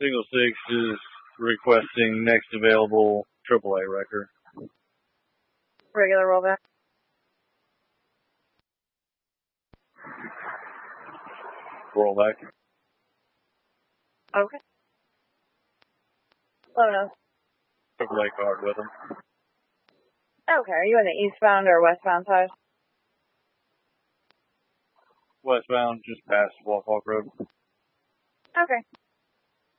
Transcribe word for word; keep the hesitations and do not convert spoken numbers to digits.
Single Six is requesting next available triple A wrecker. Regular rollback. Rollback. Okay. Let me know. triple A card with them. Okay, are you in the eastbound or westbound side? Westbound, just past Walk Road. Okay.